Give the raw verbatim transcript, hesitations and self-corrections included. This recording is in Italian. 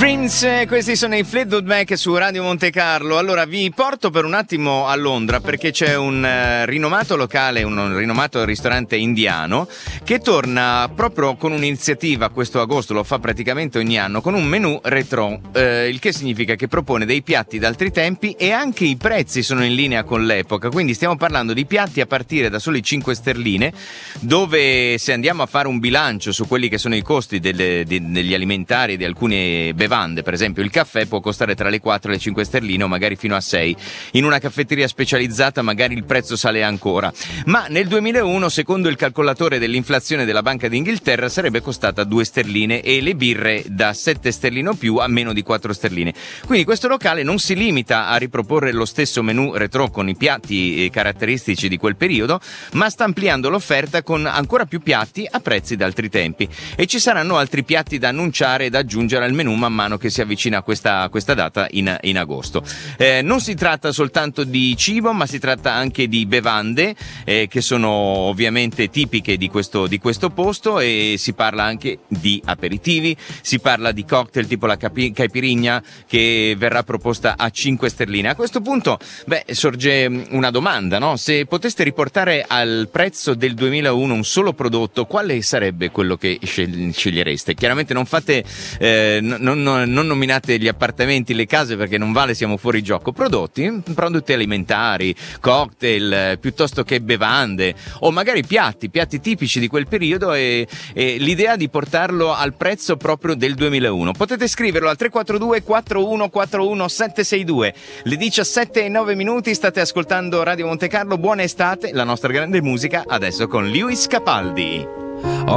Dreams, questi sono i Fleetwood Mac su Radio Monte Carlo. Allora vi porto per un attimo a Londra perché c'è un uh, rinomato locale, un, un rinomato ristorante indiano che torna proprio con un'iniziativa questo agosto, lo fa praticamente ogni anno, con un menù retro, eh, il che significa che propone dei piatti d'altri tempi e anche i prezzi sono in linea con l'epoca, quindi stiamo parlando di piatti a partire da soli cinque sterline, dove se andiamo a fare un bilancio su quelli che sono i costi delle, de, degli alimentari e di alcune bevande, per esempio il caffè può costare tra le quattro e le cinque sterline o magari fino a sei. In una caffetteria specializzata magari il prezzo sale ancora, ma nel duemilauno, secondo il calcolatore dell'inflazione della Banca d'Inghilterra, sarebbe costata due sterline e le birre da sette sterline o più a meno di quattro sterline. Quindi questo locale non si limita a riproporre lo stesso menù retro con i piatti caratteristici di quel periodo, ma sta ampliando l'offerta con ancora più piatti a prezzi d'altri tempi, e ci saranno altri piatti da annunciare e da aggiungere al menù man mano che si avvicina a questa, questa data in, in agosto. Eh, non si tratta soltanto di cibo, ma si tratta anche di bevande eh, che sono ovviamente tipiche di questo, di questo posto, e si parla anche di aperitivi, si parla di cocktail tipo la capi- caipirinha che verrà proposta a cinque sterline. A questo punto beh, sorge una domanda, no? Se poteste riportare al prezzo del duemilauno un solo prodotto, quale sarebbe quello che scel- scegliereste? Chiaramente non fate eh, non, non non nominate gli appartamenti, le case, perché non vale, siamo fuori gioco. Prodotti, prodotti alimentari, cocktail, piuttosto che bevande, o magari piatti, piatti tipici di quel periodo, e, e l'idea di portarlo al prezzo proprio del duemilauno. Potete scriverlo al tre quattro due quattro uno quattro uno sette sei due. Le diciassette e nove minuti, state ascoltando Radio Monte Carlo. Buona estate, la nostra grande musica, adesso con Lewis Capaldi.